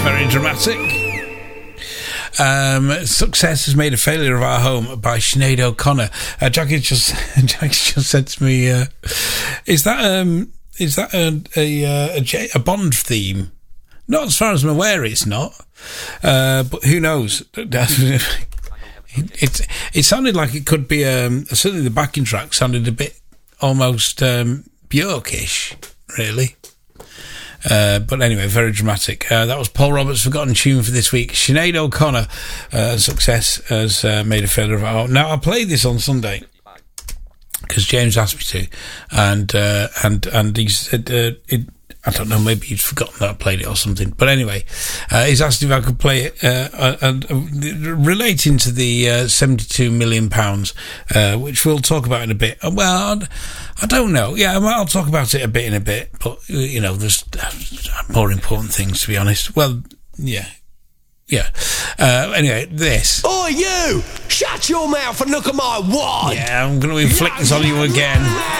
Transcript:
very dramatic. Success has made a failure of our home by Sinead O'Connor. Jackie just said to me, "Is that a Bond theme?" Not as far as I'm aware, it's not. But who knows? It sounded like it could be. Certainly, the backing track sounded a bit almost Björk-ish, really. But anyway, very dramatic. That was Paul Roberts' forgotten tune for this week. Sinead O'Connor, Success has made a failure of our home. Now, I played this on Sunday because James asked me to, and he said I don't know, maybe he'd forgotten that I played it or something. But anyway, he's asked if I could play it, relating to the £72 million, which we'll talk about in a bit. Well, I don't know. Yeah, I'll talk about it a bit in a bit. But, you know, there's more important things, to be honest. Well, yeah. Anyway, this. Oh, you! Shut your mouth and look at my wad! Yeah, I'm going to inflict this on you again.